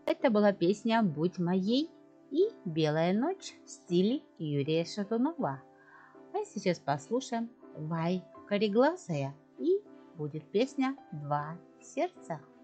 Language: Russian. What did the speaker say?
Это была песня «Будь моей» и «Белая ночь» в стиле Юрия Шатунова. А сейчас послушаем «Вай, кореглазая» и будет песня «Два сердца».